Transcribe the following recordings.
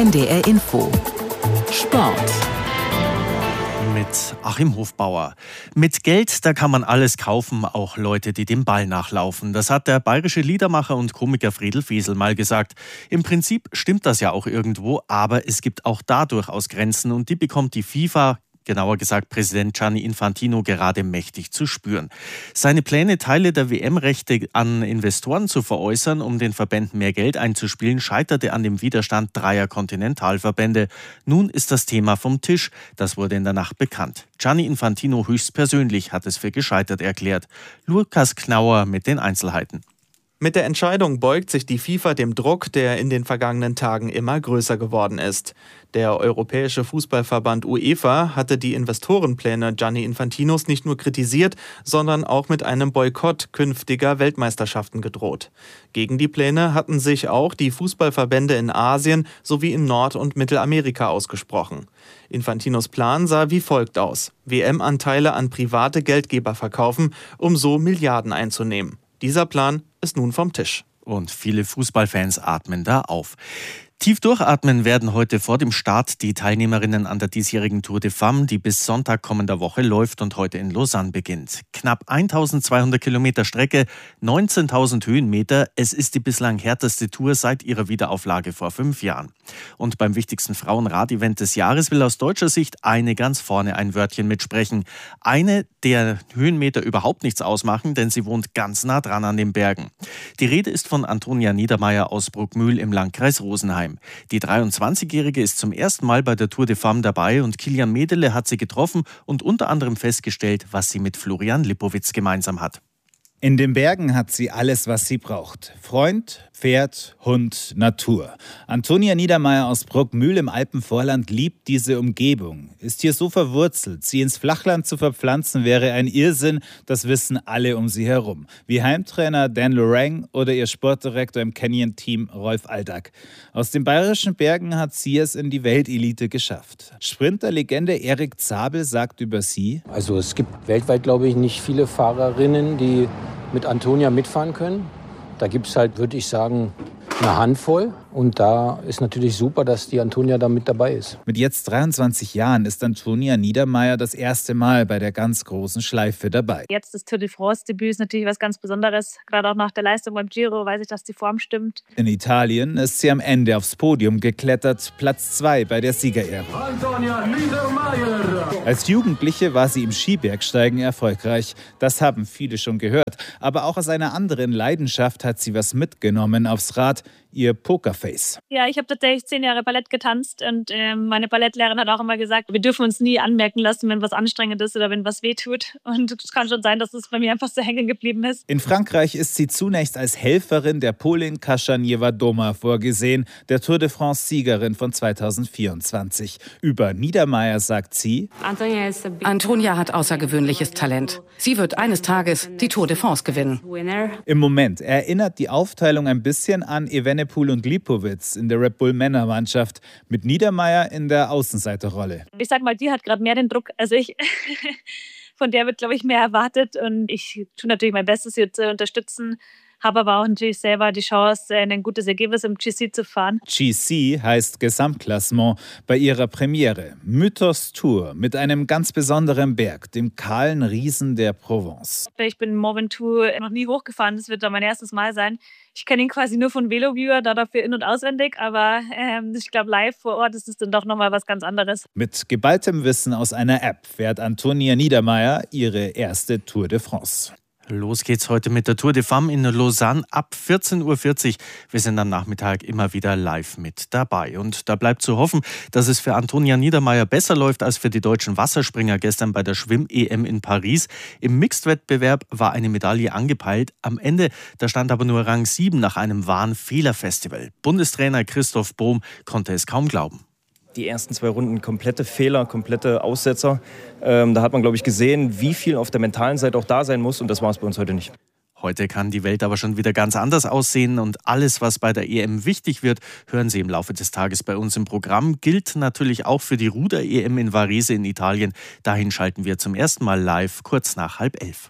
NDR Info Sport mit Achim Hofbauer. Mit Geld, da kann man alles kaufen, auch Leute, die dem Ball nachlaufen. Das hat der bayerische Liedermacher und Komiker Fredel Fesel mal gesagt. Im Prinzip stimmt das ja auch irgendwo, aber es gibt auch da durchaus Grenzen und die bekommt die FIFA, genauer gesagt Präsident Gianni Infantino, gerade mächtig zu spüren. Seine Pläne, Teile der WM-Rechte an Investoren zu veräußern, um den Verbänden mehr Geld einzuspielen, scheiterte an dem Widerstand dreier Kontinentalverbände. Nun ist das Thema vom Tisch. Das wurde in der Nacht bekannt. Gianni Infantino höchstpersönlich hat es für gescheitert erklärt. Lukas Knauer mit den Einzelheiten. Mit der Entscheidung beugt sich die FIFA dem Druck, der in den vergangenen Tagen immer größer geworden ist. Der Europäische Fußballverband UEFA hatte die Investorenpläne Gianni Infantinos nicht nur kritisiert, sondern auch mit einem Boykott künftiger Weltmeisterschaften gedroht. Gegen die Pläne hatten sich auch die Fußballverbände in Asien sowie in Nord- und Mittelamerika ausgesprochen. Infantinos Plan sah wie folgt aus: WM-Anteile an private Geldgeber verkaufen, um so Milliarden einzunehmen. Dieser Plan ist nun vom Tisch. Und viele Fußballfans atmen da auf. Tief durchatmen werden heute vor dem Start die Teilnehmerinnen an der diesjährigen Tour de Femmes, die bis Sonntag kommender Woche läuft und heute in Lausanne beginnt. Knapp 1200 Kilometer Strecke, 19.000 Höhenmeter. Es ist die bislang härteste Tour seit ihrer Wiederauflage vor 5 Jahren. Und beim wichtigsten Frauenrad-Event des Jahres will aus deutscher Sicht eine ganz vorne ein Wörtchen mitsprechen. Eine, der Höhenmeter überhaupt nichts ausmachen, denn sie wohnt ganz nah dran an den Bergen. Die Rede ist von Antonia Niedermaier aus Bruckmühl im Landkreis Rosenheim. Die 23-Jährige ist zum ersten Mal bei der Tour de Femmes dabei und Kilian Medele hat sie getroffen und unter anderem festgestellt, was sie mit Florian Lipowitz gemeinsam hat. In den Bergen hat sie alles, was sie braucht. Freund, Pferd, Hund, Natur. Antonia Niedermaier aus Bruckmühl im Alpenvorland liebt diese Umgebung. Ist hier so verwurzelt. Sie ins Flachland zu verpflanzen wäre ein Irrsinn. Das wissen alle um sie herum. Wie Heimtrainer Dan Lorang oder ihr Sportdirektor im Canyon-Team Rolf Aldag. Aus den bayerischen Bergen hat sie es in die Weltelite geschafft. Sprinterlegende Erik Zabel sagt über sie: Also es gibt weltweit, glaube ich, nicht viele Fahrerinnen, die mit Antonia mitfahren können. Da gibt es halt, würde ich sagen, eine Handvoll. Und da ist natürlich super, dass die Antonia da mit dabei ist. Mit jetzt 23 Jahren ist Antonia Niedermaier das erste Mal bei der ganz großen Schleife dabei. Jetzt das Tour de France-Debüt ist natürlich was ganz Besonderes. Gerade auch nach der Leistung beim Giro weiß ich, dass die Form stimmt. In Italien ist sie am Ende aufs Podium geklettert, Platz 2 bei der Siegerehrung. Antonia Niedermaier! Als Jugendliche war sie im Skibergsteigen erfolgreich. Das haben viele schon gehört. Aber auch aus einer anderen Leidenschaft hat sie was mitgenommen aufs Rad: ihr Pokerface. Ja, ich habe tatsächlich 10 Jahre Ballett getanzt und meine Ballettlehrerin hat auch immer gesagt, wir dürfen uns nie anmerken lassen, wenn was anstrengend ist oder wenn was wehtut. Und es kann schon sein, dass es bei mir einfach so hängen geblieben ist. In Frankreich ist sie zunächst als Helferin der Polin Kasia Niewiadoma vorgesehen, der Tour de France-Siegerin von 2024. Über Niedermaier sagt sie: Antonia hat außergewöhnliches Talent. Sie wird eines Tages die Tour de France gewinnen. Im Moment erinnert die Aufteilung ein bisschen an Evenepoel und Lipowitz in der Red Bull Männermannschaft, mit Niedermaier in der Außenseiterrolle. Ich sag mal, die hat gerade mehr den Druck als ich. Von der wird, glaube ich, mehr erwartet und ich tue natürlich mein Bestes, sie zu unterstützen. Habe aber auch natürlich selber die Chance, ein gutes Ergebnis im GC zu fahren. GC heißt Gesamtklassement. Bei ihrer Premiere Mythos Tour mit einem ganz besonderen Berg, dem kahlen Riesen der Provence. Ich bin Mont Ventoux noch nie hochgefahren, das wird dann mein erstes Mal sein. Ich kenne ihn quasi nur von Veloviewer, dafür in- und auswendig, aber ich glaube, live vor Ort ist es dann doch nochmal was ganz anderes. Mit geballtem Wissen aus einer App fährt Antonia Niedermaier ihre erste Tour de France. Los geht's heute mit der Tour de Femmes in Lausanne ab 14.40 Uhr. Wir sind am Nachmittag immer wieder live mit dabei. Und da bleibt zu hoffen, dass es für Antonia Niedermaier besser läuft als für die deutschen Wasserspringer gestern bei der Schwimm-EM in Paris. Im Mixed-Wettbewerb war eine Medaille angepeilt. Am Ende, da stand aber nur Rang 7 nach einem wahren Fehlerfestival. Bundestrainer Christoph Bohm konnte es kaum glauben. Die ersten 2 Runden komplette Fehler, komplette Aussetzer. Da hat man, glaube ich, gesehen, wie viel auf der mentalen Seite auch da sein muss. Und das war es bei uns heute nicht. Heute kann die Welt aber schon wieder ganz anders aussehen. Und alles, was bei der EM wichtig wird, hören Sie im Laufe des Tages bei uns im Programm. Gilt natürlich auch für die Ruder-EM in Varese in Italien. Dahin schalten wir zum ersten Mal live, kurz nach 10:30.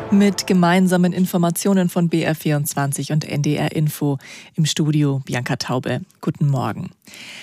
Mit gemeinsamen Informationen von BR24 und NDR Info. Im Studio Bianca Taube. Guten Morgen.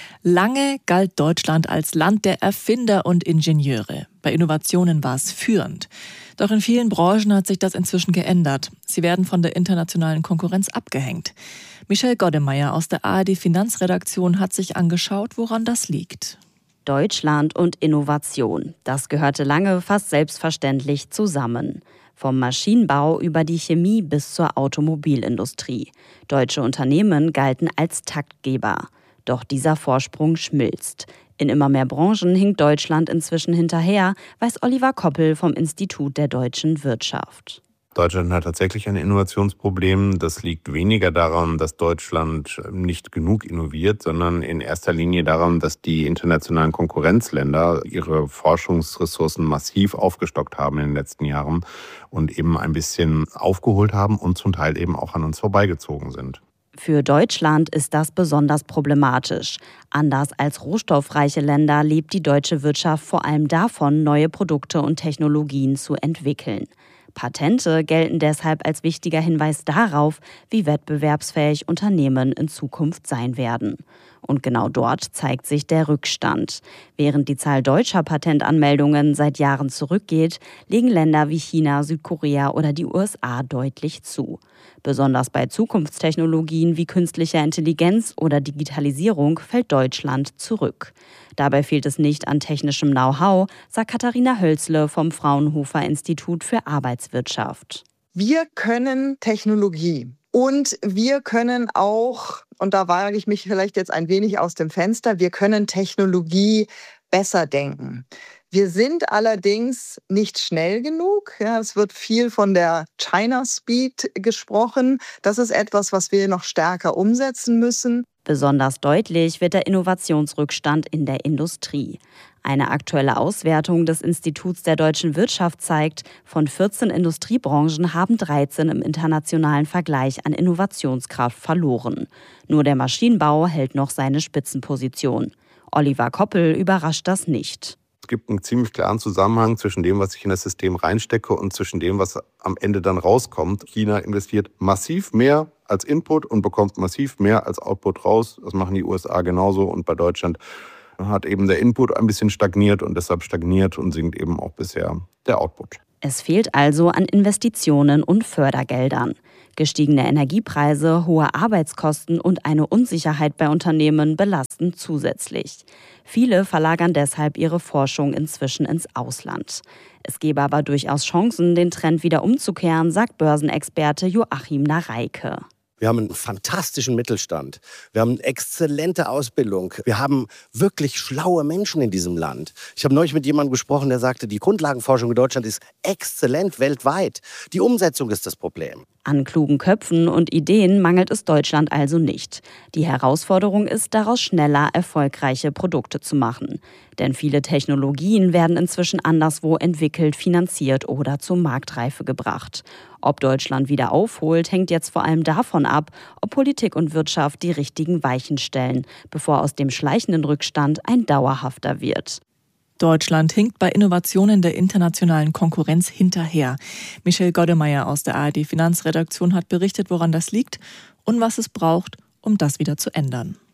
Lange galt Deutschland als Land der Erfinder und Ingenieure. Bei Innovationen war es führend. Doch in vielen Branchen hat sich das inzwischen geändert. Sie werden von der internationalen Konkurrenz abgehängt. Michelle Goddemeyer aus der ARD Finanzredaktion hat sich angeschaut, woran das liegt. Deutschland und Innovation. Das gehörte lange fast selbstverständlich zusammen. Vom Maschinenbau über die Chemie bis zur Automobilindustrie. Deutsche Unternehmen galten als Taktgeber. Doch dieser Vorsprung schmilzt. In immer mehr Branchen hinkt Deutschland inzwischen hinterher, weiß Oliver Koppel vom Institut der deutschen Wirtschaft. Deutschland hat tatsächlich ein Innovationsproblem. Das liegt weniger daran, dass Deutschland nicht genug innoviert, sondern in erster Linie daran, dass die internationalen Konkurrenzländer ihre Forschungsressourcen massiv aufgestockt haben in den letzten Jahren und eben ein bisschen aufgeholt haben und zum Teil eben auch an uns vorbeigezogen sind. Für Deutschland ist das besonders problematisch. Anders als rohstoffreiche Länder lebt die deutsche Wirtschaft vor allem davon, neue Produkte und Technologien zu entwickeln. Patente gelten deshalb als wichtiger Hinweis darauf, wie wettbewerbsfähig Unternehmen in Zukunft sein werden. Und genau dort zeigt sich der Rückstand. Während die Zahl deutscher Patentanmeldungen seit Jahren zurückgeht, legen Länder wie China, Südkorea oder die USA deutlich zu. Besonders bei Zukunftstechnologien wie künstlicher Intelligenz oder Digitalisierung fällt Deutschland zurück. Dabei fehlt es nicht an technischem Know-how, sagt Katharina Hölzle vom Fraunhofer Institut für Arbeitswirtschaft. Wir können Technologie und wir können auch, und da wage ich mich vielleicht jetzt ein wenig aus dem Fenster, wir können Technologie besser denken. Wir sind allerdings nicht schnell genug. Ja, es wird viel von der China Speed gesprochen. Das ist etwas, was wir noch stärker umsetzen müssen. Besonders deutlich wird der Innovationsrückstand in der Industrie. Eine aktuelle Auswertung des Instituts der deutschen Wirtschaft zeigt, von 14 Industriebranchen haben 13 im internationalen Vergleich an Innovationskraft verloren. Nur der Maschinenbau hält noch seine Spitzenposition. Oliver Koppel überrascht das nicht. Es gibt einen ziemlich klaren Zusammenhang zwischen dem, was ich in das System reinstecke und zwischen dem, was am Ende dann rauskommt. China investiert massiv mehr als Input und bekommt massiv mehr als Output raus. Das machen die USA genauso und bei Deutschland hat eben der Input ein bisschen stagniert und deshalb stagniert und sinkt eben auch bisher der Output. Es fehlt also an Investitionen und Fördergeldern. Gestiegene Energiepreise, hohe Arbeitskosten und eine Unsicherheit bei Unternehmen belasten zusätzlich. Viele verlagern deshalb ihre Forschung inzwischen ins Ausland. Es gäbe aber durchaus Chancen, den Trend wieder umzukehren, sagt Börsenexperte Joachim Nareike. Wir haben einen fantastischen Mittelstand. Wir haben eine exzellente Ausbildung. Wir haben wirklich schlaue Menschen in diesem Land. Ich habe neulich mit jemandem gesprochen, der sagte, die Grundlagenforschung in Deutschland ist exzellent weltweit. Die Umsetzung ist das Problem. An klugen Köpfen und Ideen mangelt es Deutschland also nicht. Die Herausforderung ist, daraus schneller erfolgreiche Produkte zu machen. Denn viele Technologien werden inzwischen anderswo entwickelt, finanziert oder zur Marktreife gebracht. Ob Deutschland wieder aufholt, hängt jetzt vor allem davon ab, ob Politik und Wirtschaft die richtigen Weichen stellen, bevor aus dem schleichenden Rückstand ein dauerhafter wird. Deutschland hinkt bei Innovationen der internationalen Konkurrenz hinterher. Michelle Goddemeyer aus der ARD Finanzredaktion hat berichtet, woran das liegt und was es braucht, um das wieder zu ändern.